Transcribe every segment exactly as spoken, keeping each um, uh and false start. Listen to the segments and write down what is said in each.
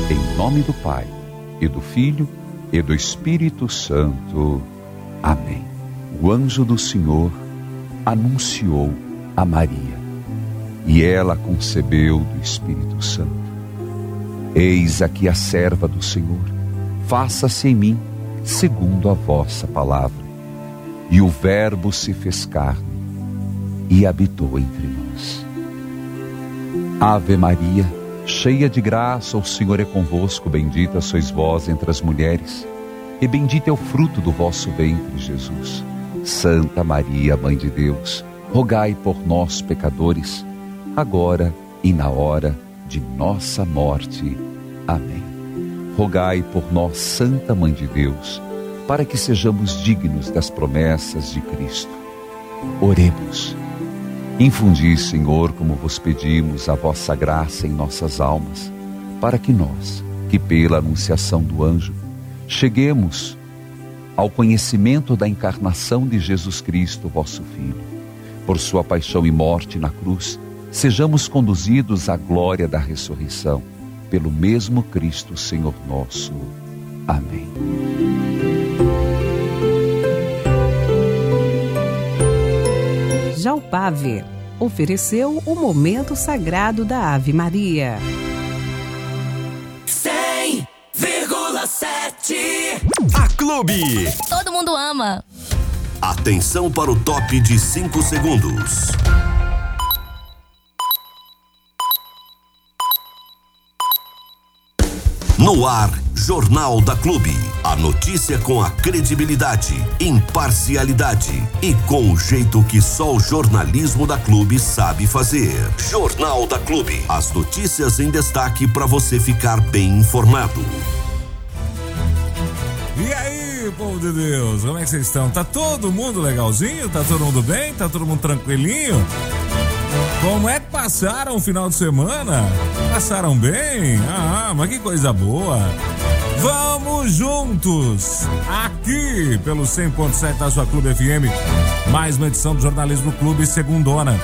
Em nome do Pai, e do Filho, e do Espírito Santo. Amém. O anjo do Senhor anunciou a Maria, e ela concebeu do Espírito Santo. Eis aqui a serva do Senhor, faça-se em mim segundo a vossa palavra. E o Verbo se fez carne e habitou entre nós. Ave Maria, cheia de graça, o Senhor é convosco, bendita sois vós entre as mulheres, e bendito é o fruto do vosso ventre, Jesus. Santa Maria, Mãe de Deus, rogai por nós, pecadores, agora e na hora de nossa morte. Amém. Rogai por nós, Santa Mãe de Deus, para que sejamos dignos das promessas de Cristo. Oremos. Infundi, Senhor, como vos pedimos, a vossa graça em nossas almas, para que nós, que pela anunciação do anjo, cheguemos ao conhecimento da encarnação de Jesus Cristo, vosso Filho. Por sua paixão e morte na cruz, sejamos conduzidos à glória da ressurreição, pelo mesmo Cristo, Senhor nosso. Amém. Jalpave ofereceu o momento sagrado da Ave Maria. cem vírgula sete A Clube. Todo mundo ama. Atenção para o top de cinco segundos. No ar, Jornal da Clube. A notícia com a credibilidade, imparcialidade e com o jeito que só o jornalismo da Clube sabe fazer. Jornal da Clube. As notícias em destaque para você ficar bem informado. E aí, povo de Deus, como é que vocês estão? Tá todo mundo legalzinho? Tá todo mundo bem? Tá todo mundo tranquilinho? Como é que passaram o final de semana? Passaram bem? Ah, mas que coisa boa! Vamos juntos, aqui pelo cem ponto sete da sua Clube F M, mais uma edição do Jornalismo Clube Segundona.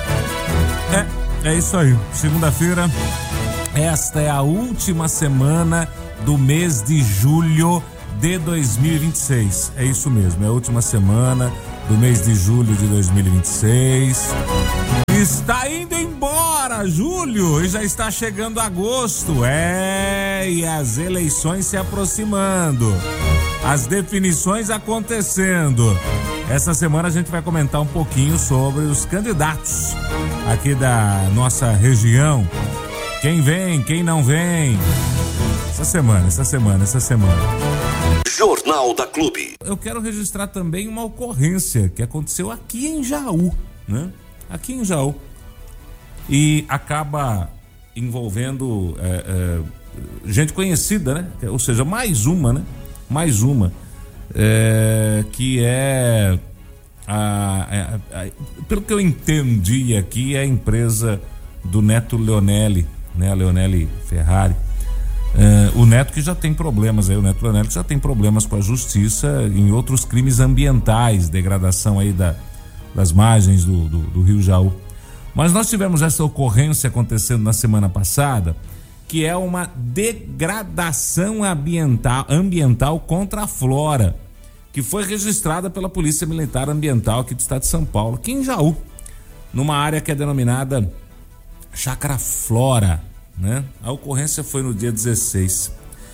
É, é isso aí, segunda-feira, esta é a última semana do mês de julho de dois mil e vinte e seis. É isso mesmo, é a última semana do mês de julho de dois mil e vinte e seis. Está indo embora julho e já está chegando agosto. É, e as eleições se aproximando, as definições acontecendo. Essa semana a gente vai comentar um pouquinho sobre os candidatos aqui da nossa região. Quem vem, quem não vem. Essa semana, essa semana, essa semana. Jornal da Clube. Eu quero registrar também uma ocorrência que aconteceu aqui em Jaú, né? Aqui em Jaú. E acaba envolvendo é, é, gente conhecida, né? Ou seja, mais uma, né? Mais uma. É, que é, a, a, a, pelo que eu entendi aqui, é a empresa do Neto Leonelli, né? A Leonelli Ferrari. É, o Neto que já tem problemas aí, o Neto Leonelli que já tem problemas com a justiça em outros crimes ambientais, degradação aí da, das margens do, do, do Rio Jaú. Mas nós tivemos essa ocorrência acontecendo na semana passada, que é uma degradação ambiental, ambiental contra a flora, que foi registrada pela Polícia Militar Ambiental aqui do estado de São Paulo, aqui em Jaú, numa área que é denominada Chácara Flora, né? A ocorrência foi no dia dezesseis.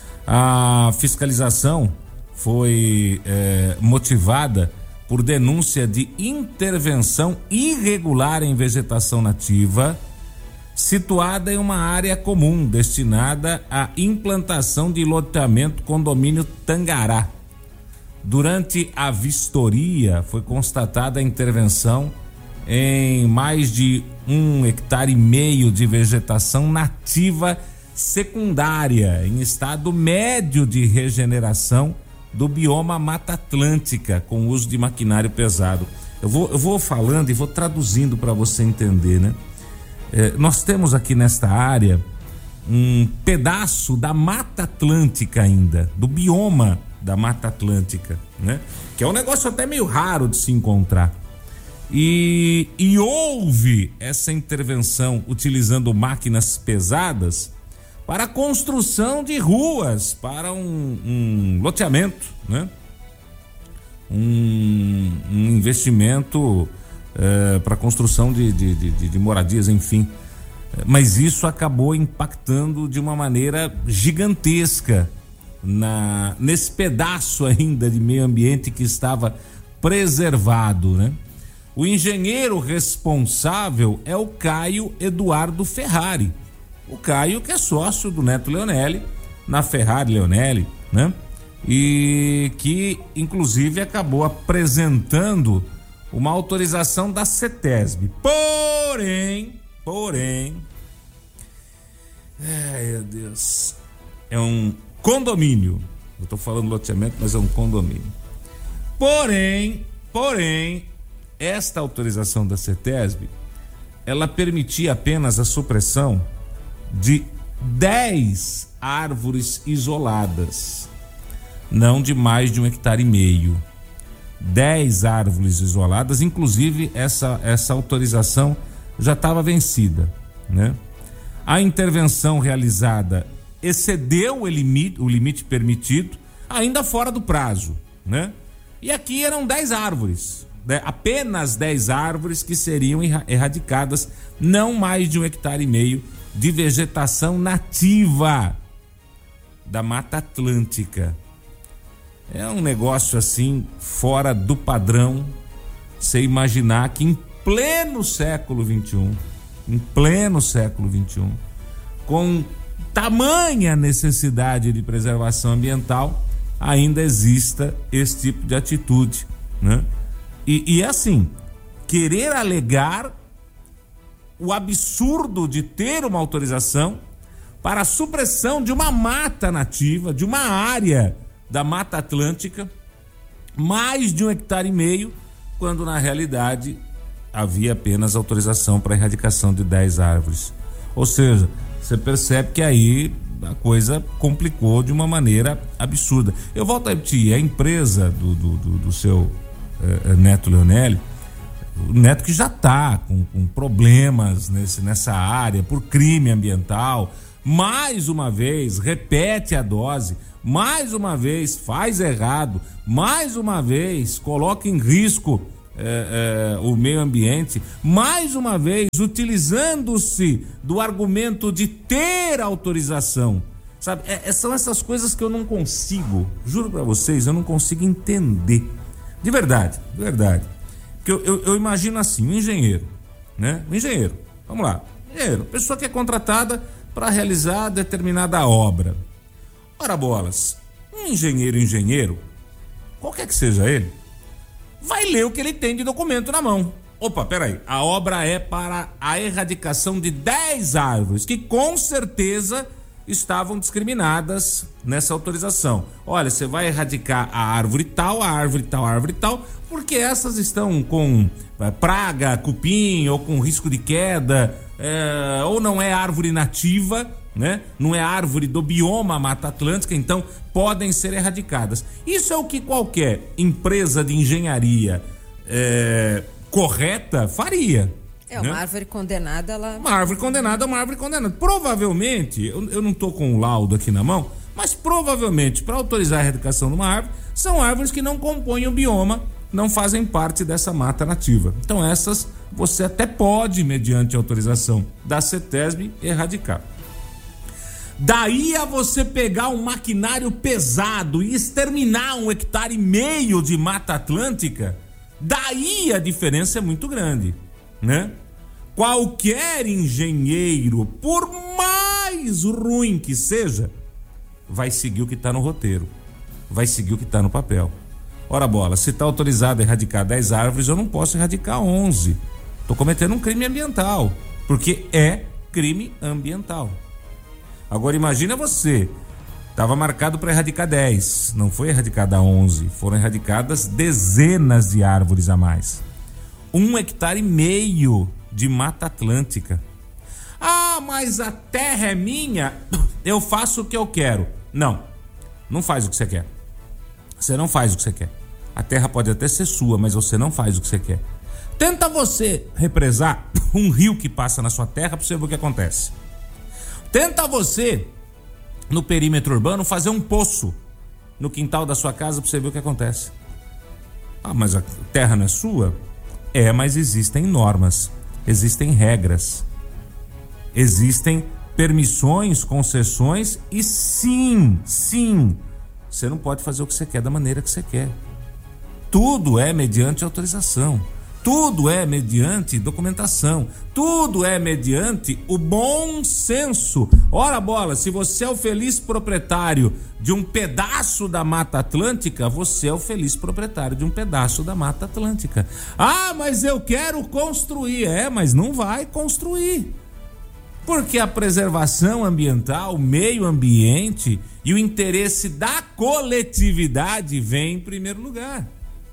A fiscalização foi é, motivada por denúncia de intervenção irregular em vegetação nativa, situada em uma área comum destinada à implantação de loteamento condomínio Tangará. Durante a vistoria, foi constatada a intervenção em mais de um hectare e meio de vegetação nativa secundária, em estado médio de regeneração do bioma Mata Atlântica, com uso de maquinário pesado. Eu vou, eu vou falando e vou traduzindo para você entender, né? É, nós temos aqui nesta área um pedaço da Mata Atlântica ainda, do bioma da Mata Atlântica, né? Que é um negócio até meio raro de se encontrar. E, e houve essa intervenção utilizando máquinas pesadas para a construção de ruas, para um, um loteamento, né? Um, um investimento é, para a construção de, de, de, de moradias, enfim. Mas isso acabou impactando de uma maneira gigantesca na, nesse pedaço ainda de meio ambiente que estava preservado, né? O engenheiro responsável é o Caio Eduardo Ferrari. O Caio, que é sócio do Neto Leonelli, na Ferrari Leonelli, né? E que, inclusive, acabou apresentando uma autorização da CETESB. Porém, porém... Ai, meu Deus... É um condomínio. Eu tô falando loteamento, mas é um condomínio. Porém, porém... Esta autorização da CETESB, ela permitia apenas a supressão de dez árvores isoladas, não de mais de um hectare e meio. dez árvores isoladas, inclusive essa, essa autorização já estava vencida, né? A intervenção realizada excedeu o limite, o limite permitido, ainda fora do prazo, né? E aqui eram dez árvores. Apenas dez árvores que seriam erradicadas, não mais de um hectare e meio de vegetação nativa da Mata Atlântica. É um negócio assim fora do padrão. Você imaginar que em pleno século vinte e um, em pleno século vinte e um, com tamanha necessidade de preservação ambiental, ainda exista esse tipo de atitude, né? E, e assim, querer alegar o absurdo de ter uma autorização para a supressão de uma mata nativa, de uma área da Mata Atlântica, mais de um hectare e meio, quando na realidade havia apenas autorização para a erradicação de dez árvores. Ou seja, você percebe que aí a coisa complicou de uma maneira absurda. Eu volto a repetir, a empresa do, do, do, do seu eh, Neto Leonelli, o Neto que já está com, com problemas nesse, nessa área por crime ambiental, mais uma vez repete a dose, mais uma vez faz errado, mais uma vez coloca em risco é, é, o meio ambiente, mais uma vez utilizando-se do argumento de ter autorização, sabe? É, são essas coisas que eu não consigo, juro para vocês, eu não consigo entender, de verdade, de verdade. Que eu, eu, eu imagino assim, um engenheiro, né? Um engenheiro, vamos lá, engenheiro, pessoa que é contratada para realizar determinada obra. Ora bolas, um engenheiro engenheiro, qualquer que seja ele, vai ler o que ele tem de documento na mão. Opa, peraí, a obra é para a erradicação de dez árvores, que com certeza estavam discriminadas nessa autorização. Olha, você vai erradicar a árvore tal, a árvore tal, a árvore tal, porque essas estão com praga, cupim, ou com risco de queda, é, ou não é árvore nativa, né? Não é árvore do bioma Mata Atlântica, então podem ser erradicadas. Isso é o que qualquer empresa de engenharia é, correta faria. É, uma né? árvore condenada, ela... Uma árvore condenada é uma árvore condenada. Provavelmente, eu, eu não estou com o laudo aqui na mão, mas provavelmente, para autorizar a erradicação de uma árvore, são árvores que não compõem o bioma, não fazem parte dessa mata nativa. Então essas você até pode, mediante autorização da CETESB, erradicar. Daí a você pegar um maquinário pesado e exterminar um hectare e meio de Mata Atlântica, daí a diferença é muito grande, né? Qualquer engenheiro, por mais ruim que seja, vai seguir o que está no roteiro, vai seguir o que está no papel. Ora bola, se está autorizado a erradicar dez árvores, eu não posso erradicar onze. Estou cometendo um crime ambiental, porque é crime ambiental. Agora imagina você, estava marcado para erradicar dez, não foi erradicada onze, foram erradicadas dezenas de árvores a mais. Um hectare e meio de Mata Atlântica. Ah, mas a terra é minha, eu faço o que eu quero. Não, não faz o que você quer. Você não faz o que você quer. A terra pode até ser sua, mas você não faz o que você quer. Tenta você represar um rio que passa na sua terra para você ver o que acontece. Tenta você, no perímetro urbano, fazer um poço no quintal da sua casa para você ver o que acontece. Ah, mas a terra não é sua? É, mas existem normas, existem regras, existem permissões, concessões e sim, sim, você não pode fazer o que você quer da maneira que você quer. Tudo é mediante autorização, tudo é mediante documentação, tudo é mediante o bom senso. Ora bola, se você é o feliz proprietário de um pedaço da Mata Atlântica, você é o feliz proprietário de um pedaço da Mata Atlântica. Ah, mas eu quero construir. É, mas não vai construir. Porque a preservação ambiental, o meio ambiente e o interesse da coletividade vem em primeiro lugar.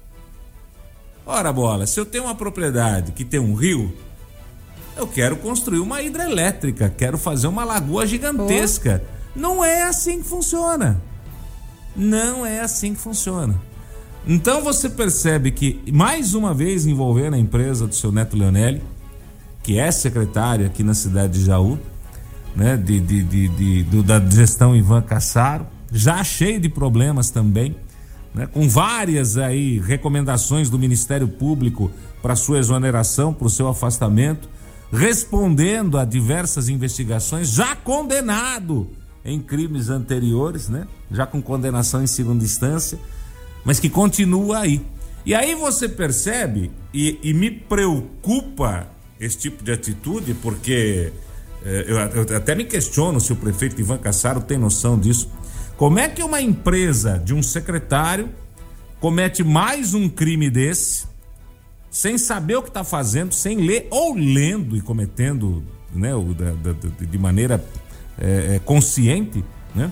Ora bola, se eu tenho uma propriedade que tem um rio, eu quero construir uma hidrelétrica, quero fazer uma lagoa gigantesca. Oh. Não é assim que funciona. Não é assim que funciona. Então você percebe que, mais uma vez, envolvendo a empresa do seu Neto Leonelli, que é secretário aqui na cidade de Jaú, né, de, de, de, de, do, da gestão Ivan Cassaro, já cheio de problemas também, né, com várias aí recomendações do Ministério Público para sua exoneração, para o seu afastamento, respondendo a diversas investigações, já condenado em crimes anteriores, né, já com condenação em segunda instância, mas que continua aí. E aí você percebe, e, e me preocupa esse tipo de atitude, porque eh, eu, eu até me questiono se o prefeito Ivan Cassaro tem noção disso. Como é que uma empresa de um secretário comete mais um crime desse, sem saber o que está fazendo, sem ler, ou lendo e cometendo, né, de maneira é, consciente, né,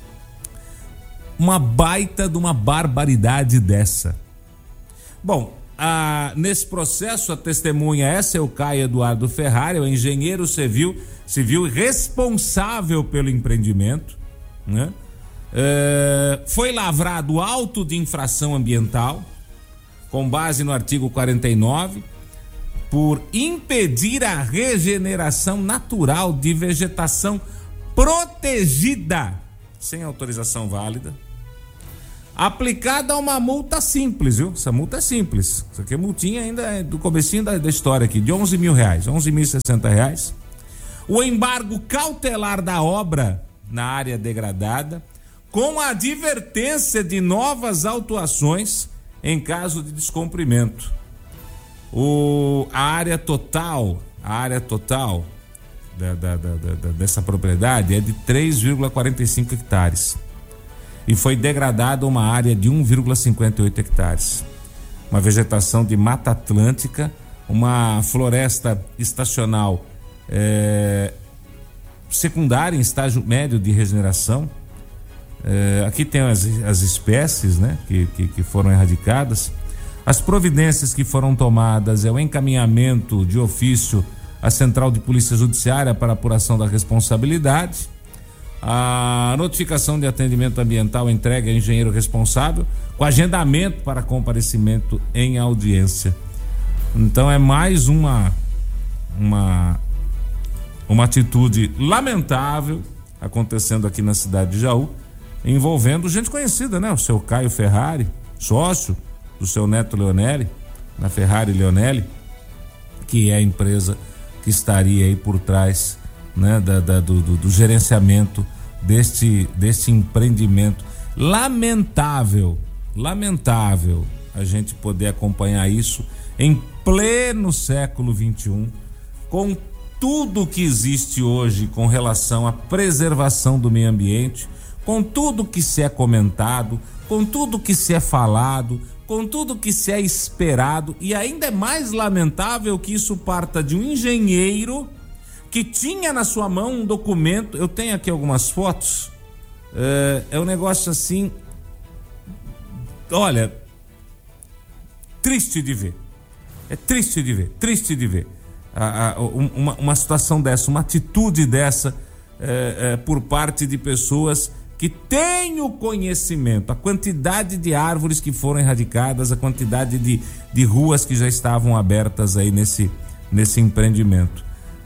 uma baita de uma barbaridade dessa? Bom, a, nesse processo a testemunha é seu Caio Eduardo Ferrari, o engenheiro civil, civil responsável pelo empreendimento, né? É, foi lavrado auto de infração ambiental com base no artigo quarenta e nove por impedir a regeneração natural de vegetação protegida sem autorização válida, aplicada a uma multa simples, viu? Essa multa é simples, isso aqui é multinha ainda do comecinho da, da história aqui, de onze mil reais, onze mil e sessenta reais. O embargo cautelar da obra na área degradada, com a advertência de novas autuações em caso de descumprimento. O, a área total, a área total da, da, da, da, dessa propriedade é de três vírgula quarenta e cinco hectares e foi degradada uma área de um vírgula cinquenta e oito hectares. Uma vegetação de Mata Atlântica, uma floresta estacional é, secundária em estágio médio de regeneração. É, aqui tem as, as espécies, né, que, que, que foram erradicadas. As providências que foram tomadas é o encaminhamento de ofício à Central de Polícia Judiciária para apuração da responsabilidade, a notificação de atendimento ambiental entregue ao engenheiro responsável, com agendamento para comparecimento em audiência. Então é mais uma uma uma atitude lamentável acontecendo aqui na cidade de Jaú, envolvendo gente conhecida, né? O seu Caio Ferrari, sócio do seu Neto Leonelli, na Ferrari Leonelli, que é a empresa que estaria aí por trás, né, da, da, do, do, do gerenciamento deste, deste empreendimento. Lamentável, lamentável a gente poder acompanhar isso em pleno século vinte e um, com tudo que existe hoje com relação à preservação do meio ambiente, com tudo que se é comentado, com tudo que se é falado, com tudo que se é esperado, e ainda é mais lamentável que isso parta de um engenheiro que tinha na sua mão um documento. Eu tenho aqui algumas fotos, é, é um negócio assim, olha, triste de ver, é triste de ver, triste de ver a, a, uma, uma situação dessa, uma atitude dessa é, é, por parte de pessoas que têm o conhecimento, a quantidade de árvores que foram erradicadas, a quantidade de, de ruas que já estavam abertas aí nesse, nesse empreendimento.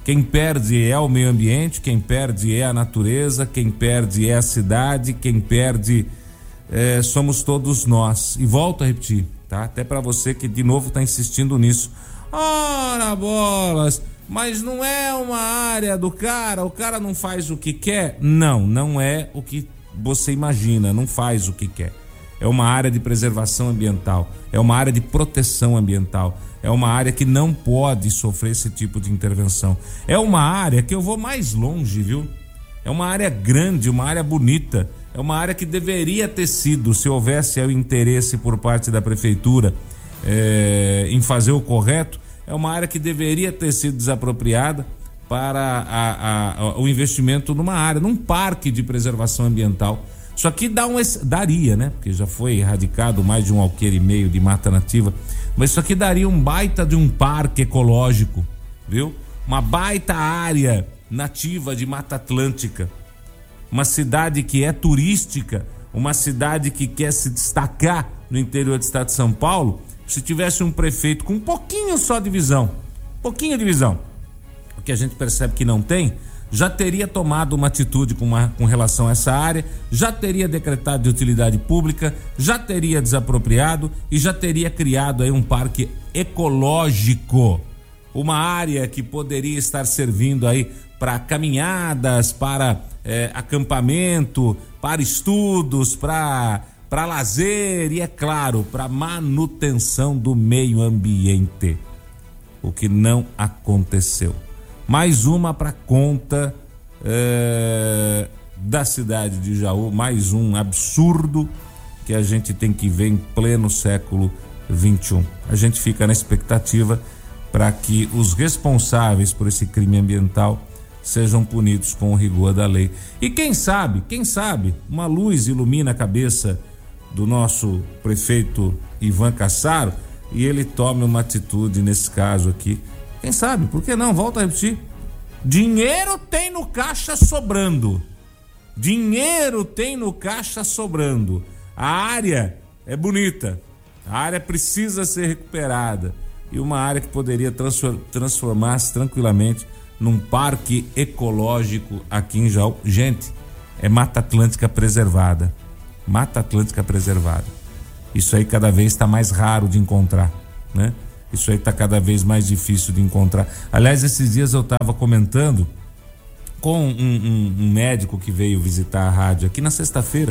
Quem perde é o meio ambiente, quem perde é a natureza, quem perde é a cidade, quem perde é, somos todos nós. E volto a repetir, tá? Até para você que de novo está insistindo nisso. Ora bolas, mas não é uma área do cara, o cara não faz o que quer? Não, não é o que você imagina, não faz o que quer. É uma área de preservação ambiental, é uma área de proteção ambiental, é uma área que não pode sofrer esse tipo de intervenção. É uma área que eu vou mais longe, viu? É uma área grande, uma área bonita, é uma área que deveria ter sido, se houvesse o interesse por parte da prefeitura é, em fazer o correto, é uma área que deveria ter sido desapropriada para a, a, a, o investimento numa área, num parque de preservação ambiental. Isso aqui dá um, daria, né? Porque já foi erradicado mais de um alqueire e meio de mata nativa, mas isso aqui daria um baita de um parque ecológico, viu? Uma baita área nativa de Mata Atlântica, uma cidade que é turística, uma cidade que quer se destacar no interior do estado de São Paulo. Se tivesse um prefeito com um pouquinho só de visão, pouquinho de visão, o que a gente percebe que não tem, já teria tomado uma atitude com, uma, com relação a essa área, já teria decretado de utilidade pública, já teria desapropriado e já teria criado aí um parque ecológico, uma área que poderia estar servindo aí para caminhadas, para é, acampamento, para estudos, para para lazer e, é claro, para manutenção do meio ambiente, o que não aconteceu. Mais uma para conta é, da cidade de Jaú, mais um absurdo que a gente tem que ver em pleno século vinte e um. A gente fica na expectativa para que os responsáveis por esse crime ambiental sejam punidos com o rigor da lei. E quem sabe, quem sabe, uma luz ilumina a cabeça do nosso prefeito Ivan Cassaro e ele tome uma atitude nesse caso aqui. Quem sabe, por que não? Volto a repetir. Dinheiro tem no caixa sobrando. Dinheiro tem no caixa sobrando. A área é bonita. A área precisa ser recuperada. E uma área que poderia transformar-se tranquilamente num parque ecológico aqui em Jaú. Gente, é Mata Atlântica preservada. Mata Atlântica preservada. Isso aí cada vez está mais raro de encontrar, né? Isso aí está cada vez mais difícil de encontrar. Aliás, esses dias eu estava comentando com um, um, um médico que veio visitar a rádio aqui na sexta-feira,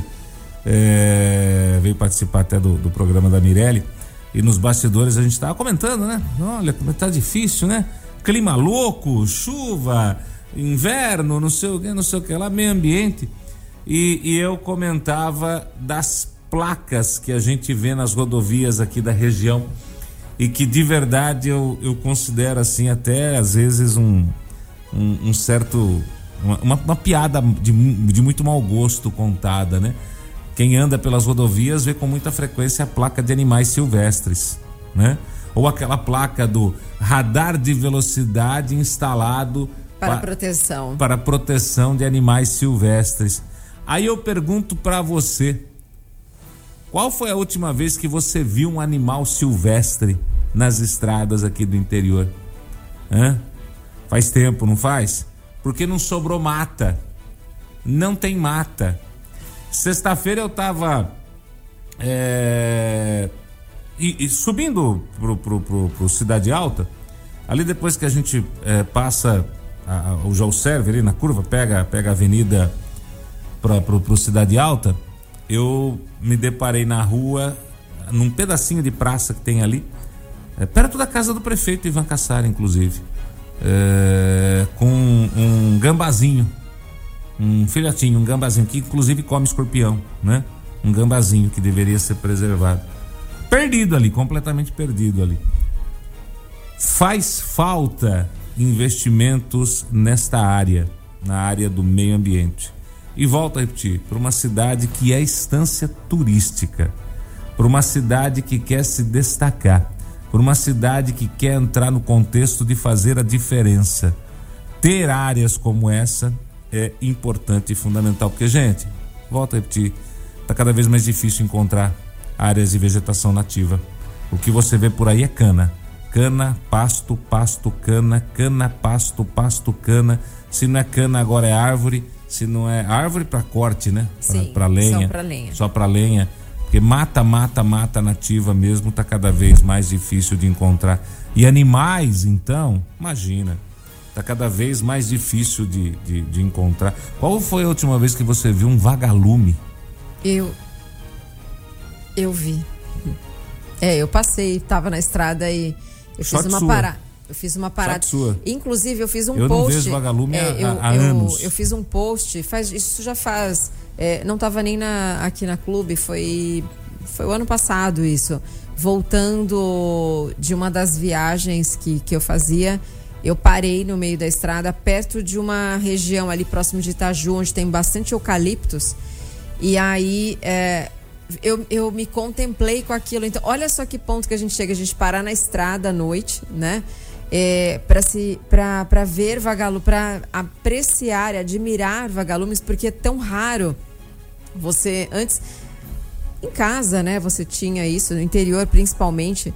é, veio participar até do, do programa da Mirelle, e nos bastidores a gente estava comentando, né? Olha, como está difícil, né? Clima louco, chuva, inverno, não sei o que, não sei o que lá, meio ambiente. E, e eu comentava das placas que a gente vê nas rodovias aqui da região e que de verdade eu, eu considero assim até às vezes um, um, um certo uma, uma piada de, de muito mau gosto contada, né? Quem anda pelas rodovias vê com muita frequência a placa de animais silvestres, né? Ou aquela placa do radar de velocidade instalado para pa, proteção para proteção de animais silvestres. Aí eu pergunto para você, qual foi a última vez que você viu um animal silvestre nas estradas aqui do interior? Hã? Faz tempo, não faz? Porque não sobrou mata. Não tem mata. Sexta-feira eu tava é, e, e subindo pro, pro, pro, pro Cidade Alta, ali depois que a gente é, passa a, a, o João Serve ali na curva, pega, pega a avenida Pro, pro, pro Cidade Alta, eu me deparei na rua, num pedacinho de praça que tem ali, é, perto da casa do prefeito Ivan Cassaro, inclusive, é, com um gambazinho, um filhotinho, um gambazinho, que inclusive come escorpião, né? Um gambazinho que deveria ser preservado. Perdido ali, completamente perdido ali. Faz falta investimentos nesta área, na área do meio ambiente. E volto a repetir, para uma cidade que é estância turística, para uma cidade que quer se destacar, para uma cidade que quer entrar no contexto de fazer a diferença. Ter áreas como essa é importante e fundamental, porque, gente, volto a repetir, está cada vez mais difícil encontrar áreas de vegetação nativa. O que você vê por aí é cana, cana, pasto, pasto, cana, cana, pasto, pasto, cana. Se não é cana, agora é árvore. Se não é árvore para corte, né? Sim, para lenha. só para lenha. Só para lenha. Porque mata, mata, mata nativa mesmo tá cada vez mais difícil de encontrar. E animais, então, imagina, tá cada vez mais difícil de, de, de encontrar. Qual foi a última vez que você viu um vagalume? Eu eu vi. É, eu passei, tava na estrada e eu fiz Sorte uma sua. parada. Eu fiz uma parada. Sorte sua. Inclusive, eu fiz um Eu não post. vejo vagalume é, há- eu, há eu, anos. Eu fiz um post, faz, isso já faz. É, não tava nem na, aqui na clube, foi, foi o ano passado isso. Voltando de uma das viagens que, que eu fazia, eu parei no meio da estrada, perto de uma região ali próximo de Itaju, onde tem bastante eucaliptos. E aí é, eu, eu me contemplei com aquilo. Então, olha só que ponto que a gente chega, a gente parar na estrada à noite, né? É, para se para para ver vagalume, para apreciar e admirar vagalumes, porque é tão raro. Você antes em casa, né, você tinha isso no interior, principalmente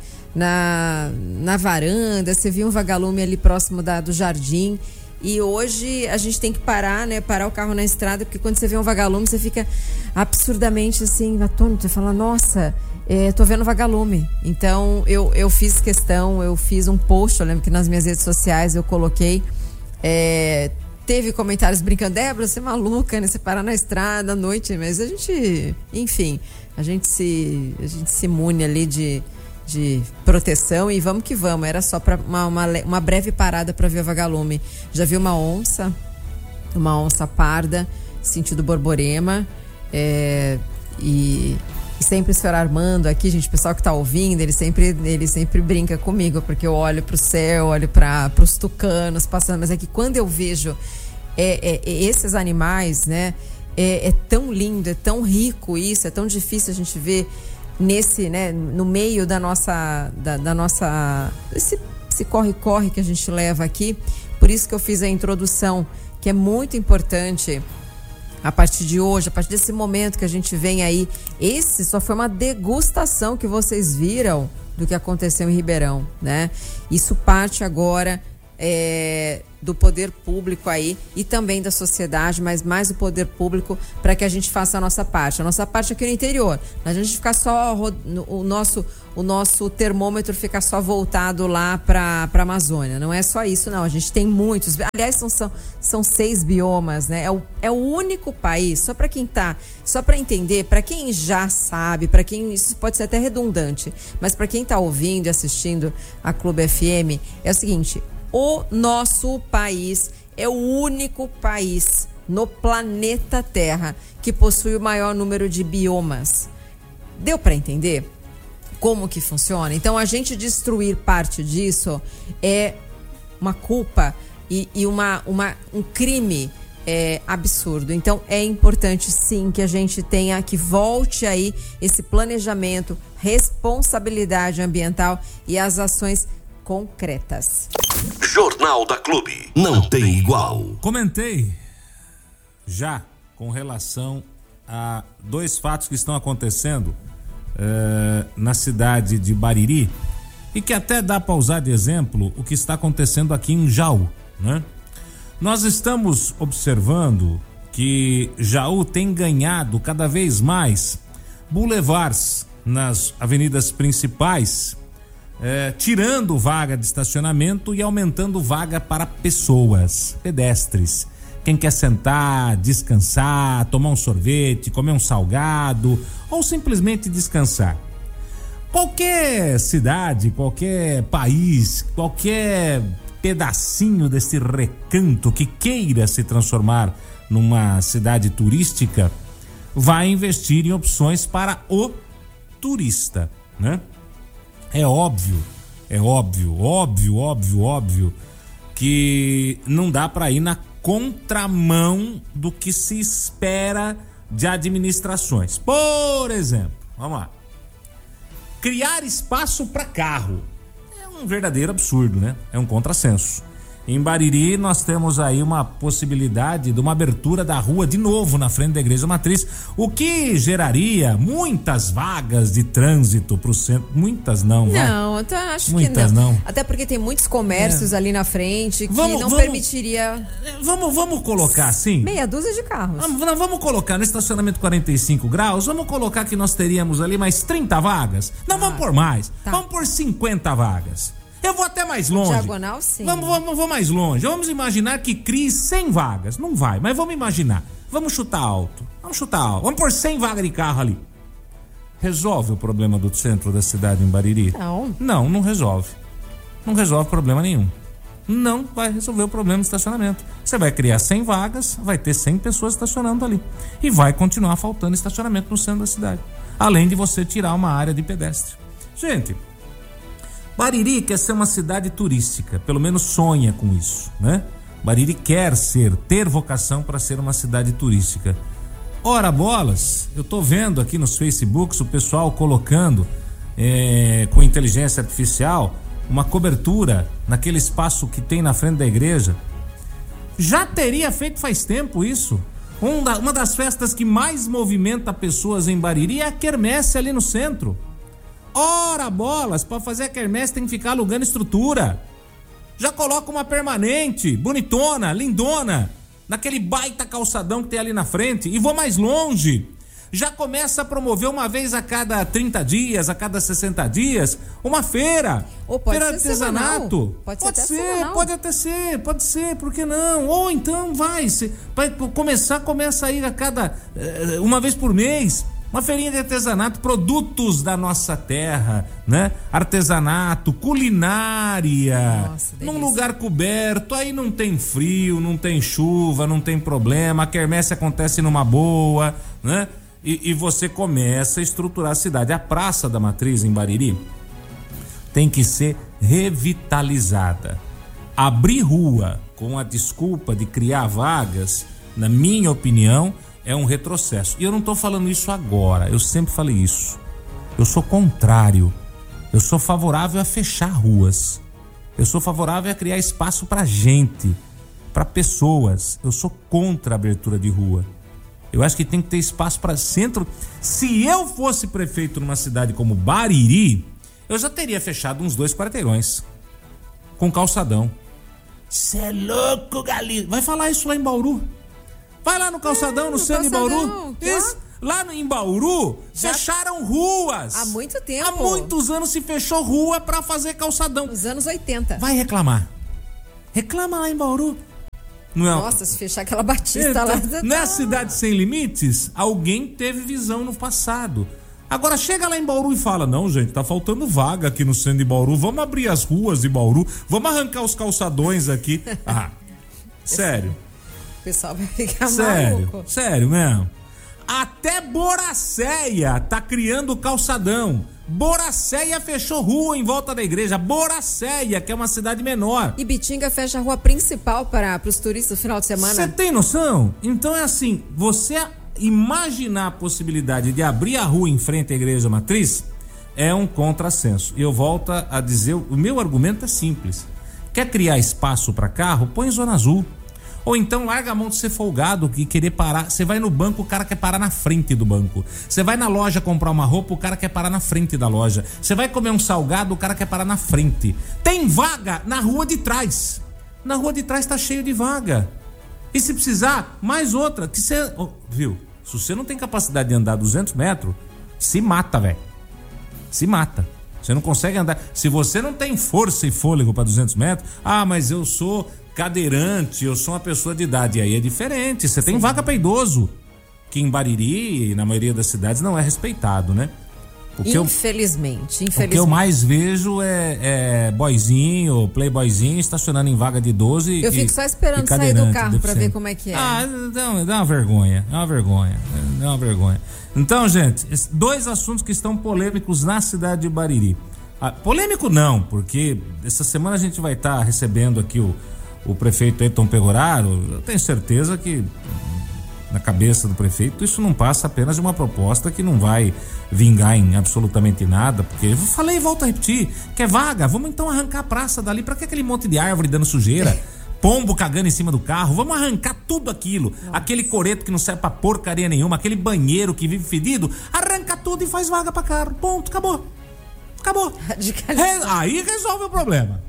na na varanda, você via um vagalume ali próximo da, do jardim. E hoje a gente tem que parar, né, parar o carro na estrada, porque quando você vê um vagalume, você fica absurdamente assim, atônito, você fala, nossa, é, tô vendo vagalume. Então eu, eu fiz questão, eu fiz um post, eu lembro que nas minhas redes sociais eu coloquei, é, teve comentários brincando, Débora, você é maluca, né, você parar na estrada à noite, mas a gente, enfim, a gente se, a gente se imune ali de, de proteção e vamos que vamos. Era só para uma, uma, uma breve parada para ver o vagalume. Já vi uma onça, uma onça parda, sentido Borborema, é, e, e sempre o senhor Armando aqui, gente, o pessoal que tá ouvindo, ele sempre, ele sempre brinca comigo, porque eu olho pro céu, olho para os tucanos passando, mas é que quando eu vejo é, é, esses animais, né, é, é tão lindo, é tão rico isso, é tão difícil a gente ver nesse, né, no meio da nossa, da, da nossa, esse, esse corre-corre que a gente leva aqui. Por isso que eu fiz a introdução, que é muito importante a partir de hoje, a partir desse momento que a gente vem aí. Esse só foi uma degustação que vocês viram do que aconteceu em Ribeirão, né? Isso parte agora é, do poder público aí e também da sociedade, mas mais o poder público, para que a gente faça a nossa parte. A nossa parte aqui no interior. Não a gente ficar só, o nosso, o nosso termômetro ficar só voltado lá para a Amazônia. Não é só isso, não. A gente tem muitos. Aliás, são, são, são seis biomas, né? É o, é o único país, só para quem tá, só para entender, para quem já sabe, para quem, isso pode ser até redundante, mas para quem tá ouvindo e assistindo a Clube F M, é o seguinte: o nosso país é o único país no planeta Terra que possui o maior número de biomas. Deu para entender como que funciona? Então, a gente destruir parte disso é uma culpa e, e uma, uma, um crime é, absurdo. Então, é importante sim que a gente tenha, que volte aí esse planejamento, responsabilidade ambiental e as ações concretas. Jornal da Clube. Não tem igual. Comentei já com relação a dois fatos que estão acontecendo uh, na cidade de Bariri e que até dá para usar de exemplo o que está acontecendo aqui em Jaú, né? Nós estamos observando que Jaú tem ganhado cada vez mais boulevards nas avenidas principais, É, tirando vaga de estacionamento e aumentando vaga para pessoas, pedestres. Quem quer sentar, descansar, tomar um sorvete, comer um salgado ou simplesmente descansar. Qualquer cidade, qualquer país, qualquer pedacinho desse recanto que queira se transformar numa cidade turística vai investir em opções para o turista, né? É óbvio, é óbvio, óbvio, óbvio, óbvio que não dá para ir na contramão do que se espera de administrações. Por exemplo, vamos lá. Criar espaço para carro é um verdadeiro absurdo, né? É um contrassenso. Em Bariri nós temos aí uma possibilidade de uma abertura da rua de novo na frente da Igreja Matriz, o que geraria muitas vagas de trânsito pro centro. Muitas não, vai? Não, eu acho muitas que não. não. Até porque tem muitos comércios é. ali na frente que vamos, não vamos, permitiria... Vamos, vamos colocar assim? Meia dúzia de carros. Vamos, vamos colocar no estacionamento quarenta e cinco graus, vamos colocar que nós teríamos ali mais trinta vagas. Não, ah, vamos por mais. Tá. Vamos por cinquenta vagas. Eu vou até mais longe. Diagonal, sim. Vamos, vamos, vamos mais longe. Vamos imaginar que crie cem vagas. Não vai, mas vamos imaginar. Vamos chutar alto. Vamos chutar alto. Vamos pôr cem vagas de carro ali. Resolve o problema do centro da cidade em Bariri? Não. Não, não resolve. Não resolve problema nenhum. Não vai resolver o problema do estacionamento. Você vai criar cem vagas, vai ter cem pessoas estacionando ali. E vai continuar faltando estacionamento no centro da cidade. Além de você tirar uma área de pedestre. Gente... Bariri quer ser uma cidade turística, pelo menos sonha com isso, né? Bariri quer ser, ter vocação para ser uma cidade turística. Ora bolas, eu tô vendo aqui nos Facebooks o pessoal colocando é, com inteligência artificial uma cobertura naquele espaço que tem na frente da igreja. Já teria feito faz tempo isso. Um da, uma das festas que mais movimenta pessoas em Bariri é a quermesse ali no centro. Ora bolas, para fazer a quermesse tem que ficar alugando estrutura. Já coloca uma permanente, bonitona, lindona, naquele baita calçadão que tem ali na frente. E vou mais longe. Já começa a promover uma vez a cada trinta dias, a cada sessenta dias, uma feira. Ou pode feira ser de artesanato. Pode, pode ser, ser pode até ser, pode ser, por que não? Ou então vai, se, vai começar, começa a ir a cada, uma vez por mês. Uma feirinha de artesanato, produtos da nossa terra, né? Artesanato, culinária. Nossa, num lugar coberto, aí não tem frio, não tem chuva, não tem problema. A quermesse acontece numa boa, né? E, e você começa a estruturar a cidade. A Praça da Matriz em Bariri tem que ser revitalizada. Abrir rua com a desculpa de criar vagas, na minha opinião, é um retrocesso. E eu não estou falando isso agora, eu sempre falei isso. Eu sou contrário. Eu sou favorável a fechar ruas. Eu sou favorável a criar espaço para gente, para pessoas. Eu sou contra a abertura de rua. Eu acho que tem que ter espaço para centro. Se eu fosse prefeito numa cidade como Bariri, eu já teria fechado uns dois quarteirões com calçadão. Cê é louco, Galileu. Vai falar isso lá em Bauru. Vai lá no calçadão, é, no, no centro de Bauru. Isso, lá no, em Bauru, já fecharam ruas. Há muito tempo. Há muitos anos se fechou rua pra fazer calçadão. Nos anos oitenta. Vai reclamar. Reclama lá em Bauru. Não é... Nossa, se fechar aquela Batista então, lá. Não é a cidade sem limites? Alguém teve visão no passado. Agora chega lá em Bauru e fala, não, gente, tá faltando vaga aqui no centro de Bauru. Vamos abrir as ruas de Bauru. Vamos arrancar os calçadões aqui. Ah, sério. O pessoal vai ficar sério, maluco. Sério mesmo. Até Boracéia tá criando calçadão. Boracéia fechou rua em volta da igreja. Boracéia, que é uma cidade menor. E Bitinga fecha a rua principal para os turistas no final de semana. Você tem noção? Então é assim, você imaginar a possibilidade de abrir a rua em frente à igreja matriz é um contrassenso. E eu volto a dizer, o meu argumento é simples. Quer criar espaço para carro? Põe zona azul. Ou então larga a mão de ser folgado e querer parar. Você vai no banco, o cara quer parar na frente do banco. Você vai na loja comprar uma roupa, o cara quer parar na frente da loja. Você vai comer um salgado, o cara quer parar na frente. Tem vaga na rua de trás. Na rua de trás tá cheio de vaga. E se precisar, mais outra. Que você, oh, viu? Se você não tem capacidade de andar duzentos metros, se mata, velho. Se mata. Você não consegue andar. Se você não tem força e fôlego para duzentos metros, ah, mas eu sou cadeirante, eu sou uma pessoa de idade. E aí é diferente. Você tem vaga para idoso, que em Bariri, na maioria das cidades, não é respeitado, né? Porque infelizmente, eu, infelizmente. O que eu mais vejo é, é boyzinho, playboyzinho estacionando em vaga de idoso e eu fico só esperando sair do carro para ver como é que é. Ah, dá, dá uma vergonha, é uma vergonha, é uma vergonha. Então, gente, dois assuntos que estão polêmicos na cidade de Bariri. Ah, polêmico não, porque essa semana a gente vai estar tá recebendo aqui o, o prefeito Heitor Pegoraro. Eu tenho certeza que na cabeça do prefeito isso não passa apenas de uma proposta que não vai vingar em absolutamente nada, porque eu falei e volto a repetir, quer vaga? Vamos então arrancar a praça dali. Pra que aquele monte de árvore dando sujeira? pombo cagando em cima do carro, vamos arrancar tudo aquilo. Nossa. Aquele coreto que não serve pra porcaria nenhuma, aquele banheiro que vive fedido, arranca tudo e faz vaga pra carro. Ponto, acabou. Acabou. Re- aí resolve o problema.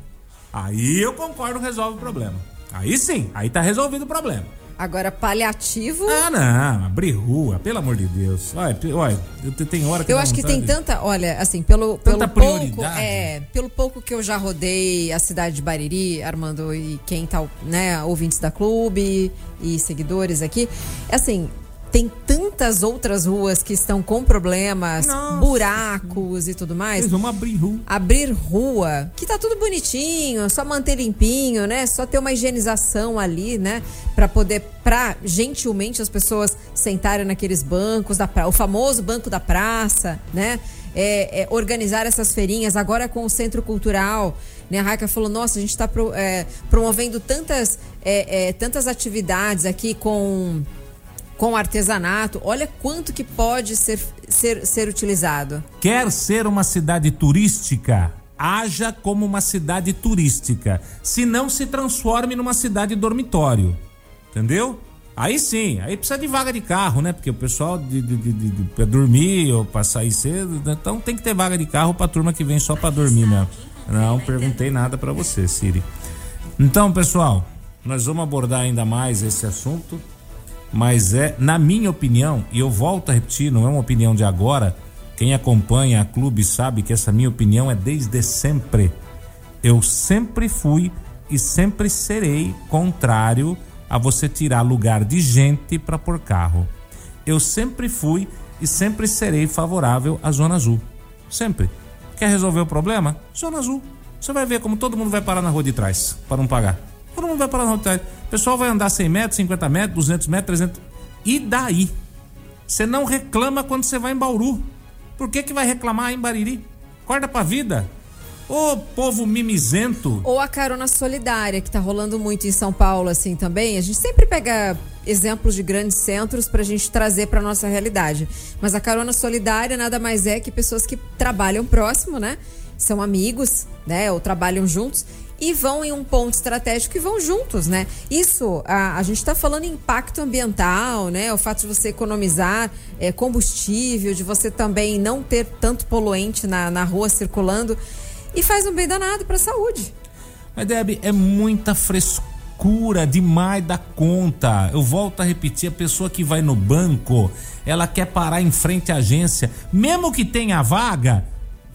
Aí eu concordo, resolve o problema. Aí sim, aí tá resolvido o problema. Agora, paliativo... Ah, não, abrir rua, pelo amor de Deus. Olha, olha tem hora que eu acho que tem tanta, olha, assim, pelo, pelo pouco, é, pelo pouco que eu já rodei a cidade de Bariri, Armando, e quem tá, né, ouvintes da clube e seguidores aqui, assim, tem tantas outras ruas que estão com problemas, Nossa. buracos e tudo mais. Vamos abrir rua. Abrir rua, que tá tudo bonitinho, só manter limpinho, né? Só ter uma higienização ali, né? Pra poder, pra gentilmente as pessoas sentarem naqueles bancos, da pra... o famoso banco da praça, né? É, é, organizar essas feirinhas, agora com o Centro Cultural, né? A Raika falou, nossa, a gente tá pro, é, promovendo tantas, é, é, tantas atividades aqui com... com artesanato, olha quanto que pode ser, ser, ser utilizado. Quer ser uma cidade turística? Haja como uma cidade turística. Se não, se transforme numa cidade dormitório. Entendeu? Aí sim, aí precisa de vaga de carro, né? Porque o pessoal de, de, de, de, de, pra dormir ou pra sair cedo, então tem que ter vaga de carro pra turma que vem só pra dormir mesmo. Não perguntei nada pra você, Siri. Então, pessoal, nós vamos abordar ainda mais esse assunto. Mas é, na minha opinião, e eu volto a repetir, não é uma opinião de agora, quem acompanha a clube sabe que essa minha opinião é desde sempre. Eu sempre fui e sempre serei contrário a você tirar lugar de gente para pôr carro. Eu sempre fui e sempre serei favorável à Zona Azul. Sempre. Quer resolver o problema? Zona Azul. Você vai ver como todo mundo vai parar na rua de trás para não pagar. Todo mundo vai parar na rua de trás. O pessoal vai andar cem metros, cinquenta metros, duzentos metros, trezentos. E daí? Você não reclama quando você vai em Bauru. Por que que vai reclamar em Bariri? Acorda pra vida. Ô povo mimizento. Ou a carona solidária, que tá rolando muito em São Paulo, assim, também. A gente sempre pega exemplos de grandes centros pra gente trazer pra nossa realidade. Mas a carona solidária nada mais é que pessoas que trabalham próximo, né? São amigos, né? Ou trabalham juntos e vão em um ponto estratégico e vão juntos, né? Isso, a, a gente está falando em impacto ambiental, né? O fato de você economizar é, combustível, de você também não ter tanto poluente na, na rua circulando, e faz um bem danado para a saúde. Mas, Debbie, é muita frescura demais da conta. Eu volto a repetir, a pessoa que vai no banco, ela quer parar em frente à agência, mesmo que tenha vaga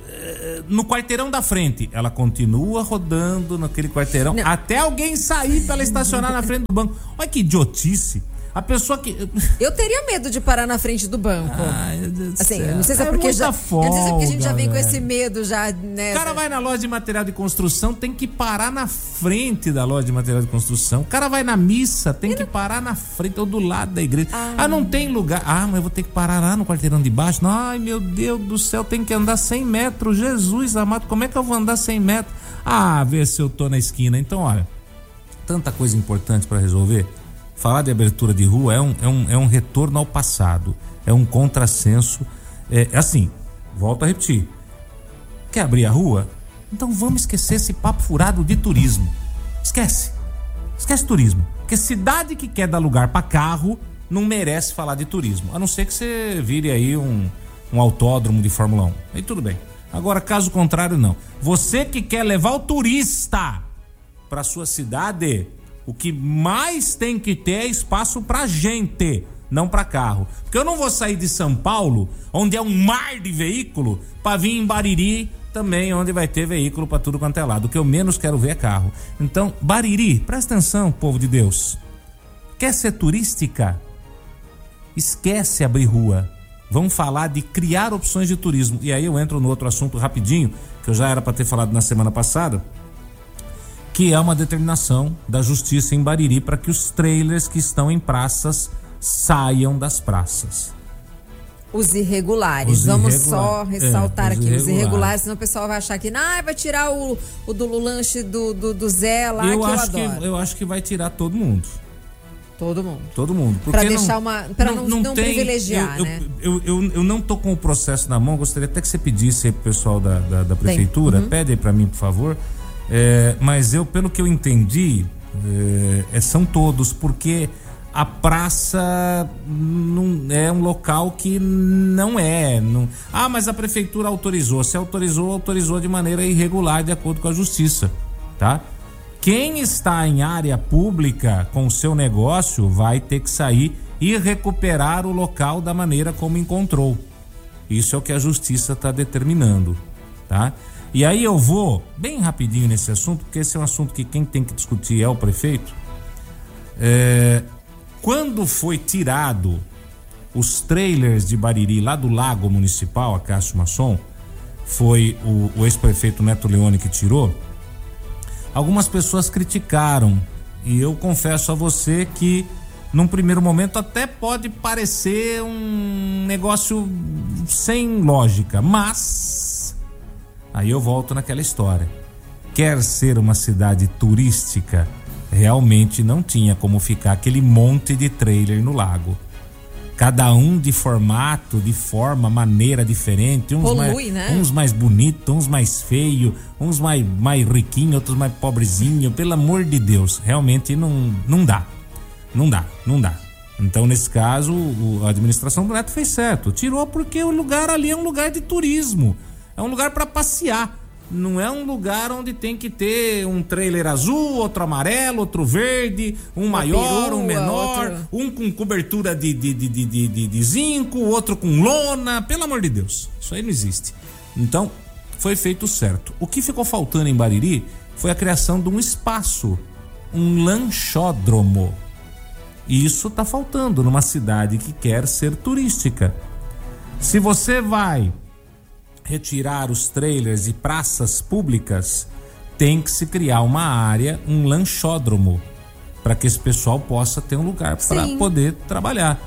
no quarteirão da frente, ela continua rodando naquele quarteirão não. até alguém sair pra ela estacionar na frente do banco. Olha que idiotice. A pessoa que... Eu teria medo de parar na frente do banco. Ai, meu Deus assim, do céu. não sei se é é porque já, folga, eu não sei se é porque a gente já vem velho. com esse medo já, né? O cara vai na loja de material de construção, tem que parar na frente da loja de material de construção. O cara vai na missa, tem que parar na frente ou do lado da igreja. Ah. ah, não tem lugar. Ah, mas eu vou ter que parar lá no quarteirão de baixo. Ai, meu Deus do céu, tem que andar cem metros. Jesus amado, como é que eu vou andar cem metros? Ah, vê se eu tô na esquina. Então, olha, tanta coisa importante para resolver. Falar de abertura de rua é um, é um, é um retorno ao passado, é um contrassenso. É assim, volto a repetir. Quer abrir a rua? Então vamos esquecer esse papo furado de turismo. Esquece. Esquece turismo. Porque cidade que quer dar lugar para carro não merece falar de turismo. A não ser que você vire aí um, um autódromo de Fórmula um. Aí tudo bem. Agora, caso contrário, não. Você que quer levar o turista para sua cidade... O que mais tem que ter é espaço pra gente, não pra carro. Porque eu não vou sair de São Paulo, onde é um mar de veículo, pra vir em Bariri também, onde vai ter veículo pra tudo quanto é lado. O que eu menos quero ver é carro. Então, Bariri, presta atenção, povo de Deus. Quer ser turística? Esquece abrir rua. Vamos falar de criar opções de turismo. E aí eu entro no outro assunto rapidinho, que eu já era pra ter falado na semana passada, que é uma determinação da justiça em Bariri para que os trailers que estão em praças saiam das praças. Os irregulares, os vamos irregular. só ressaltar é, os aqui, irregulares. os irregulares, senão o pessoal vai achar que ah, vai tirar o, o do lanche do, do, do Zé lá, eu que acho eu adoro. Que, eu acho que vai tirar todo mundo. Todo mundo. Todo mundo. Para deixar uma. Para não, não, não tem, privilegiar, eu, né? Eu, eu, eu, eu não tô com o processo na mão, gostaria até que você pedisse aí pro pessoal da, da, da prefeitura, uhum. pede aí para mim, por favor. É, mas eu, pelo que eu entendi, É, são todos, porque a praça não, é um local que não é. Não, ah, mas a prefeitura autorizou. Se autorizou, autorizou de maneira irregular, de acordo com a justiça, tá? Quem está em área pública com o seu negócio vai ter que sair e recuperar o local da maneira como encontrou. Isso é o que a justiça está determinando, tá? E aí eu vou bem rapidinho nesse assunto, porque esse é um assunto que quem tem que discutir é o prefeito. É, quando foi tirado os trailers de Bariri lá do Lago Municipal, a Cássio Masson, foi o, o ex-prefeito Neto Leone que tirou. Algumas pessoas criticaram, e eu confesso a você que num primeiro momento até pode parecer um negócio sem lógica, mas aí eu volto naquela história. Quer ser uma cidade turística, realmente não tinha como ficar aquele monte de trailer no lago. Cada um de formato, de forma, maneira diferente. Uns, Polui, mais, né? uns mais bonitos, uns mais feios, uns mais, mais riquinhos, outros mais pobrezinhos. Pelo amor de Deus, realmente não, não dá. Não dá, não dá. Então, nesse caso, o, a administração do Neto fez certo. Tirou porque o lugar ali é um lugar de turismo. É um lugar para passear. Não é um lugar onde tem que ter um trailer azul, outro amarelo, outro verde, um Uma maior, perua, um menor, outro... um com cobertura de, de, de, de, de, de zinco, outro com lona. Pelo amor de Deus, isso aí não existe. Então, foi feito certo. O que ficou faltando em Bariri foi a criação de um espaço, um lanchódromo. E isso tá faltando numa cidade que quer ser turística. Se você vai retirar os trailers de praças públicas, tem que se criar uma área, um lanchódromo, para que esse pessoal possa ter um lugar para poder trabalhar.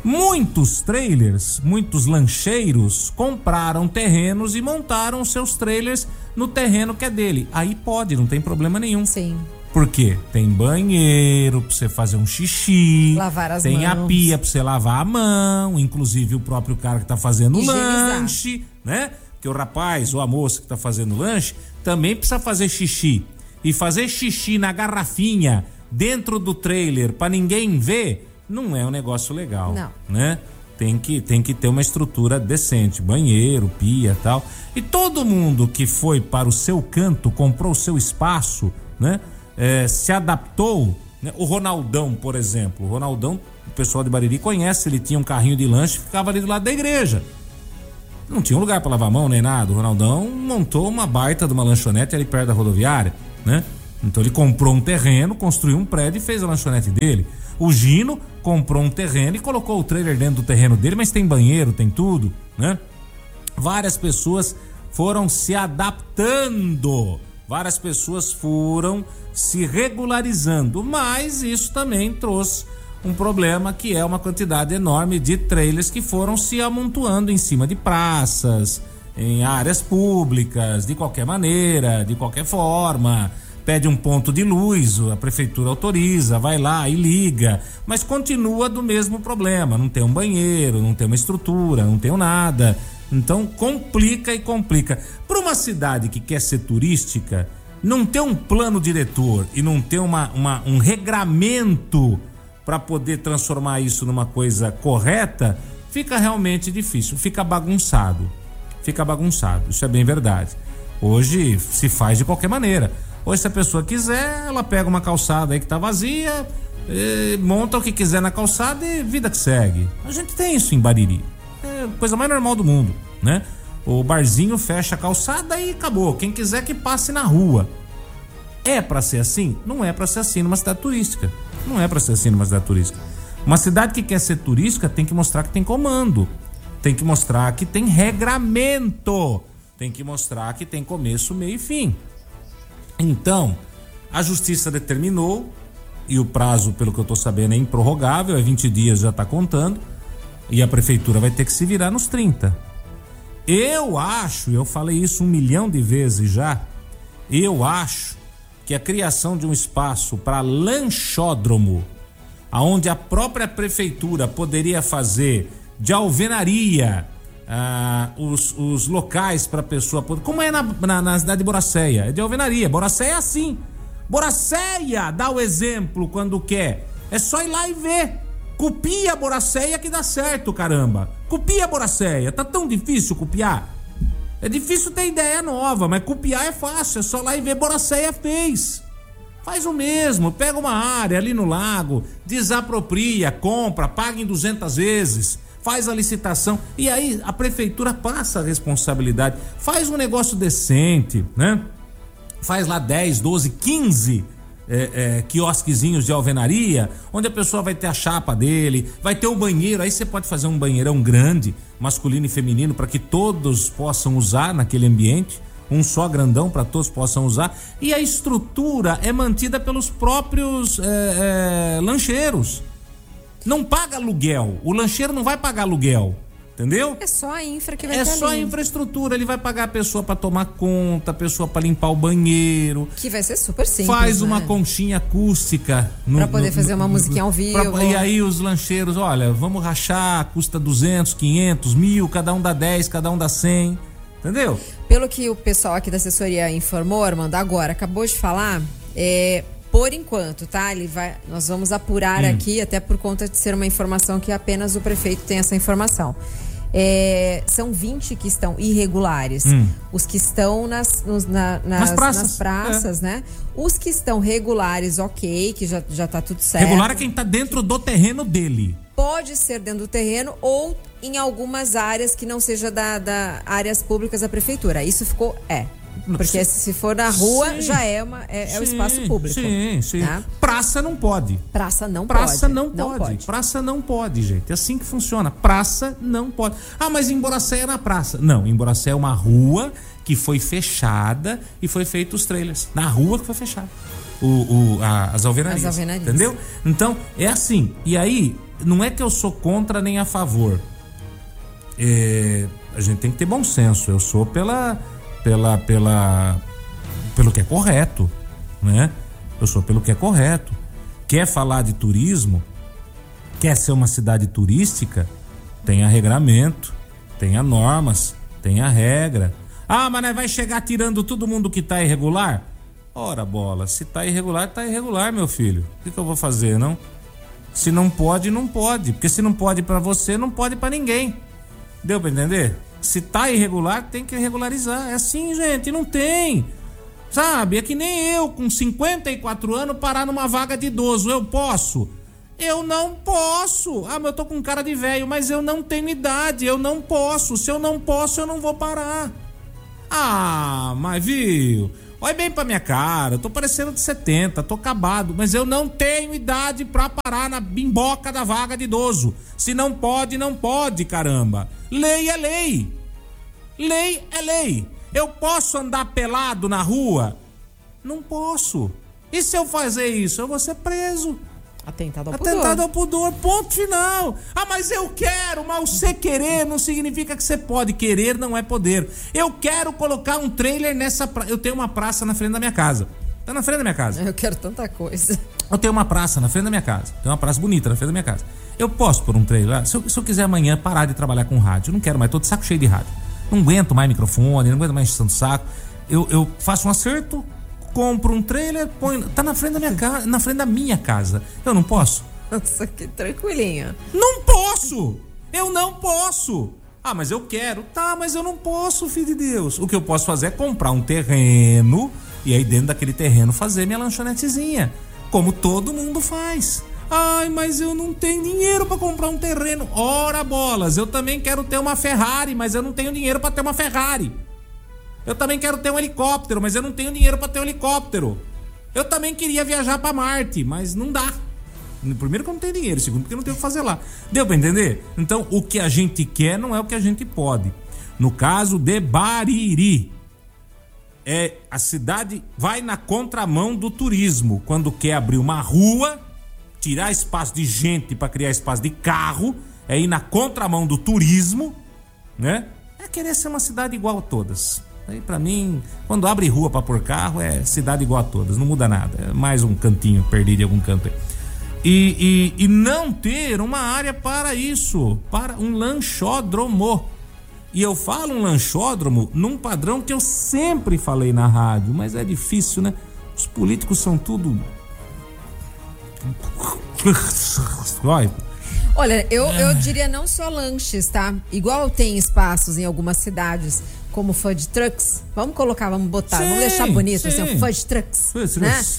Muitos trailers, muitos lancheiros compraram terrenos e montaram seus trailers no terreno que é dele. Aí pode, não tem problema nenhum. Sim. Por quê? Tem banheiro pra você fazer um xixi, lavar as tem mãos. a pia pra você lavar a mão, inclusive o próprio cara que tá fazendo o Higienizar. lanche, né? Porque o rapaz ou a moça que tá fazendo o lanche também precisa fazer xixi. E fazer xixi na garrafinha dentro do trailer pra ninguém ver, não é um negócio legal, não, né? Tem que, tem que ter uma estrutura decente, banheiro, pia e tal. E todo mundo que foi para o seu canto, comprou o seu espaço, né? É, se adaptou, né? O Ronaldão, por exemplo, o Ronaldão, o pessoal de Bariri conhece, ele tinha um carrinho de lanche, ficava ali do lado da igreja, não tinha um lugar para lavar a mão nem nada. O Ronaldão montou uma baita de uma lanchonete ali perto da rodoviária, né? Então ele comprou um terreno, construiu um prédio e fez a lanchonete dele. O Gino comprou um terreno e colocou o trailer dentro do terreno dele, mas tem banheiro, tem tudo, né? Várias pessoas foram se adaptando, várias pessoas foram se regularizando, mas isso também trouxe um problema, que é uma quantidade enorme de trailers que foram se amontoando em cima de praças, em áreas públicas, de qualquer maneira, de qualquer forma. Pede um ponto de luz, a prefeitura autoriza, vai lá e liga, mas continua do mesmo problema, não tem um banheiro, não tem uma estrutura, não tem nada. Então complica e complica. Para uma cidade que quer ser turística, não ter um plano diretor e não ter uma, uma, um regramento para poder transformar isso numa coisa correta, fica realmente difícil, fica bagunçado, fica bagunçado, isso é bem verdade. Hoje se faz de qualquer maneira. Hoje, se a pessoa quiser, ela pega uma calçada aí que tá vazia, monta o que quiser na calçada e vida que segue. A gente tem isso em Bariri, é a coisa mais normal do mundo, né? O barzinho fecha a calçada e acabou, quem quiser que passe na rua. É pra ser assim? Não é pra ser assim numa cidade turística. Não é pra ser assim numa cidade turística. Uma cidade que quer ser turística tem que mostrar que tem comando, tem que mostrar que tem regramento, tem que mostrar que tem começo, meio e fim. Então, a justiça determinou, e o prazo, pelo que eu tô sabendo, é improrrogável, é vinte dias, já tá contando, e a prefeitura vai ter que se virar nos trinta. Eu acho, eu falei isso um milhão de vezes já, eu acho que a criação de um espaço para lanchódromo, aonde a própria prefeitura poderia fazer de alvenaria ah, os, os locais para a pessoa poder, como é na, na, na cidade de Boracéia, é de alvenaria. Boracéia é assim, Boracéia dá o exemplo quando quer. É só ir lá e ver. Copia a Boracéia que dá certo, caramba. Copia a Boracéia. Tá tão difícil copiar? É difícil ter ideia nova, mas copiar é fácil. É só lá e ver. Boracéia fez. Faz o mesmo. Pega uma área ali no lago, desapropria, compra, paga em duzentas vezes, faz a licitação e aí a prefeitura passa a responsabilidade. Faz um negócio decente, né? Faz lá dez, doze, quinze é, é, quiosquezinhos de alvenaria, onde a pessoa vai ter a chapa dele, vai ter o banheiro. Aí você pode fazer um banheirão grande, masculino e feminino, para que todos possam usar naquele ambiente. Um só grandão para todos possam usar. E a estrutura é mantida pelos próprios é, é, lancheiros. Não paga aluguel. O lancheiro não vai pagar aluguel. Entendeu? É só a infra que vai É ter só ali. a infraestrutura. Ele vai pagar a pessoa para tomar conta, a pessoa para limpar o banheiro. Que vai ser super simples. Faz uma né? conchinha acústica. No, pra poder no, fazer no, uma musiquinha ao vivo. Pra, e aí os lancheiros, olha, vamos rachar, custa duzentos, quinhentos, mil, cada um dá dez, cada um dá cem. Entendeu? Pelo que o pessoal aqui da assessoria informou, Armando, agora, acabou de falar, é, por enquanto, tá? Ele vai, nós vamos apurar hum. aqui, até por conta de ser uma informação que apenas o prefeito tem essa informação. É, são vinte que estão irregulares. Hum. Os que estão nas, nos, na, nas, nas praças, nas praças é. né? Os que estão regulares, ok, que já, já tá tudo certo. Regular é quem tá dentro do terreno dele. Pode ser dentro do terreno ou em algumas áreas que não seja da, da áreas públicas da prefeitura. Isso ficou, é. Porque se for na rua, sim, já é, uma, é, sim, é o espaço público. Sim, sim. Tá? Praça não pode. Praça não Praça pode. não, não pode. pode. Praça não pode, gente. É assim que funciona. Praça não pode. Ah, mas em Boracéia é na praça. Não, em Boracéia é uma rua que foi fechada e foi feito os trailers. Na rua que foi fechada. O, o, a, as alvenarias. As alvenarias. Entendeu? Então, é assim. E aí, não é que eu sou contra nem a favor. É, a gente tem que ter bom senso. Eu sou pela... Pela, pela, pelo que é correto, né? Eu sou pelo que é correto. Quer falar de turismo? Quer ser uma cidade turística? Tenha regramento, tenha normas, tenha regra. Ah, mas vai chegar tirando todo mundo que tá irregular? Ora, bola, se tá irregular, tá irregular, meu filho. O que, que eu vou fazer, não? Se não pode, não pode. Porque se não pode pra você, não pode pra ninguém. Deu pra entender? Se tá irregular, tem que regularizar. É assim, gente, não tem. Sabe, é que nem eu, com cinquenta e quatro anos, parar numa vaga de idoso. Eu posso? Eu não posso. Ah, mas eu tô com cara de velho, mas eu não tenho idade, eu não posso. Se eu não posso, eu não vou parar. Ah, mas viu? Olha bem pra minha cara, eu tô parecendo de setenta, tô acabado, mas eu não tenho idade pra parar na bimboca da vaga de idoso. Se não pode, não pode, caramba. Lei é lei. Lei é lei. Eu posso andar pelado na rua? Não posso. E se eu fazer isso, eu vou ser preso. Atentado ao pudor. Atentado ao pudor, ponto final. Ah, mas eu quero, mas você querer não significa que você pode. Querer não é poder. Eu quero colocar um trailer nessa praça. Eu tenho uma praça na frente da minha casa. Tá na frente da minha casa. Eu quero tanta coisa. Eu tenho uma praça na frente da minha casa. Tem uma praça bonita na frente da minha casa. Eu posso pôr um trailer lá? Se eu, se eu quiser amanhã parar de trabalhar com rádio, eu não quero mais, tô de saco cheio de rádio. Não aguento mais microfone, não aguento mais enchendo o saco. Eu, eu faço um acerto, compro um trailer, põe, tá na frente da minha casa, na frente da minha casa. Eu não posso? Nossa, que tranquilinha. Não posso! Eu não posso! Ah, mas eu quero. Tá, mas eu não posso, filho de Deus. O que eu posso fazer é comprar um terreno e aí dentro daquele terreno fazer minha lanchonetezinha, como todo mundo faz. Ai, mas eu não tenho dinheiro pra comprar um terreno. Ora bolas, eu também quero ter uma Ferrari, mas eu não tenho dinheiro pra ter uma Ferrari. Eu também quero ter um helicóptero, mas eu não tenho dinheiro pra ter um helicóptero. Eu também queria viajar pra Marte, mas não dá. Primeiro que eu não tenho dinheiro, segundo porque eu não tenho o que fazer lá. Deu pra entender? Então, o que a gente quer não é o que a gente pode. No caso de Bariri, é, a cidade vai na contramão do turismo. Quando quer abrir uma rua, tirar espaço de gente para criar espaço de carro, é ir na contramão do turismo, né? É querer ser uma cidade igual a todas. Aí para mim, quando abre rua para pôr carro, é cidade igual a todas, não muda nada. É mais um cantinho perdido em algum canto aí. E, e, e não ter uma área para isso, para um lanchódromo. E eu falo um lanchódromo num padrão que eu sempre falei na rádio, mas é difícil, né? Os políticos são tudo... Olha, Olha, eu, eu diria não só lanches, tá? Igual tem espaços em algumas cidades, como food trucks. Vamos colocar, vamos botar, sim, vamos deixar bonito, sim. assim, food trucks, Food né? trucks.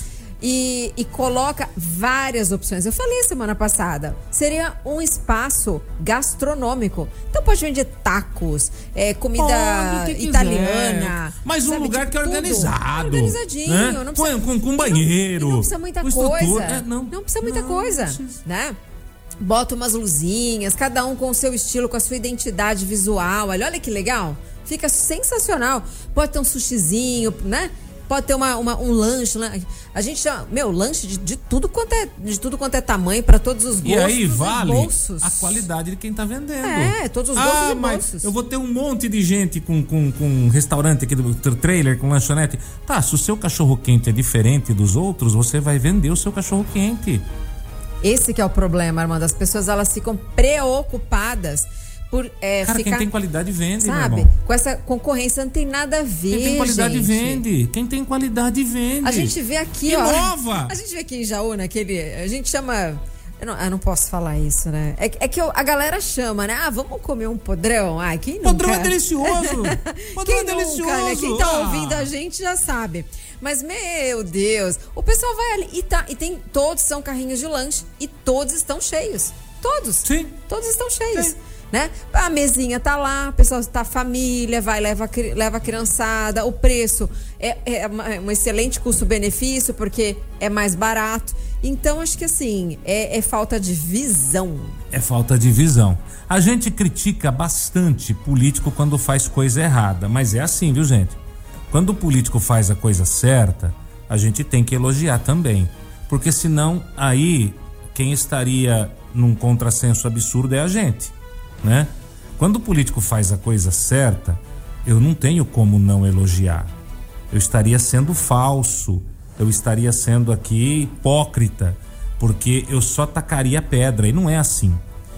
E, e coloca várias opções. Eu falei semana passada, seria um espaço gastronômico. Então pode vender tacos, é, comida Pode, que italiana. quiser. Mas um sabe, lugar de que é tudo. organizado. Organizadinho. Né? Não precisa, com, com banheiro. E não, e não precisa muita com coisa. estrutura. É, não. não precisa muita Não, coisa, não precisa. né? Bota umas luzinhas, cada um com o seu estilo, com a sua identidade visual. Olha, olha que legal. Fica sensacional. Pode ter um sushizinho, né? Pode ter uma, uma, um lanche. A gente chama, meu, lanche de, de, tudo quanto é, de tudo quanto é tamanho, para todos os gostos e aí vale e bolsos. A qualidade de quem tá vendendo. É, todos os gostos ah, e mas bolsos. eu vou ter um monte de gente com, com, com um restaurante aqui do trailer, com lanchonete. Tá, se o seu cachorro quente é diferente dos outros, você vai vender o seu cachorro quente. Esse que é o problema, Armando. As pessoas, elas ficam preocupadas por é, Cara, ficar... quem tem qualidade vende, sabe? meu irmão. Com essa concorrência não tem nada a ver, Quem tem qualidade gente. vende. Quem tem qualidade vende. A gente vê aqui, Inova. ó. A gente vê aqui em Jaú, naquele... A gente chama... Eu não, eu não posso falar isso, né? É, é que eu, a galera chama, né? Ah, vamos comer um podrão? Ai, quem nunca? Podrão é delicioso. Podrão quem é delicioso. Nunca, né? Quem tá ah. ouvindo a gente já sabe. Mas, meu Deus, o pessoal vai ali e, tá, e tem, todos são carrinhos de lanche e todos estão cheios. Todos. Sim. Todos estão cheios. Sim. Né? A mesinha tá lá, o pessoal tá família, vai, leva, leva a criançada, o preço é, é um excelente custo-benefício porque é mais barato. Então, acho que assim, é, é falta de visão. É falta de visão. A gente critica bastante político quando faz coisa errada, mas é assim, viu, gente? Quando o político faz a coisa certa, a gente tem que elogiar também. Porque senão, aí, quem estaria num contrassenso absurdo é a gente, né? Quando o político faz a coisa certa, eu não tenho como não elogiar. Eu estaria sendo falso, eu estaria sendo aqui hipócrita, porque eu só tacaria pedra, e não é assim.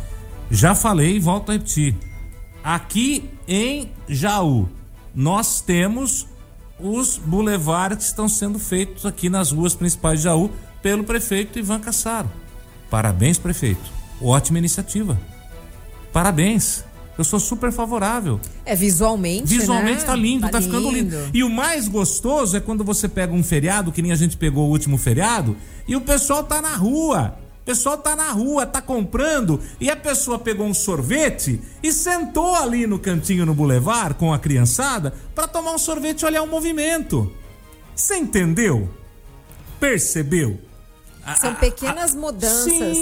Já falei e volto a repetir. Aqui em Jaú, nós temos os bulevares que estão sendo feitos aqui nas ruas principais de Jaú pelo prefeito Ivan Cassaro. Parabéns, prefeito. Ótima iniciativa. Parabéns. Eu sou super favorável. É, visualmente, Visualmente né? tá lindo, tá, tá ficando lindo. lindo. E o mais gostoso é quando você pega um feriado, que nem a gente pegou o último feriado, e o pessoal tá na rua. O pessoal tá na rua, tá comprando, e a pessoa pegou um sorvete e sentou ali no cantinho no bulevar com a criançada para tomar um sorvete e olhar o movimento. Você entendeu? Percebeu? São pequenas mudanças. Sim,